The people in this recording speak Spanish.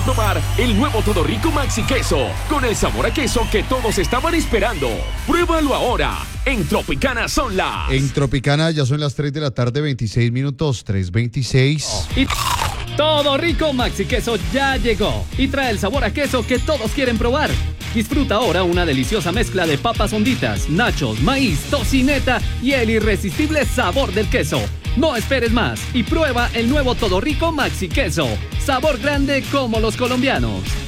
probar el nuevo Todo Rico Maxi Queso, con el sabor a queso que todos estaban esperando. ¡Pruébalo ahora! En Tropicana son las... En Tropicana ya son las 3 de la tarde, 26 minutos, 3:26. Y Todo Rico Maxi Queso ya llegó y trae el sabor a queso que todos quieren probar. Disfruta ahora una deliciosa mezcla de papas honditas, nachos, maíz, tocineta y el irresistible sabor del queso. No esperes más y prueba el nuevo Todo Rico Maxi Queso. Sabor grande como los colombianos.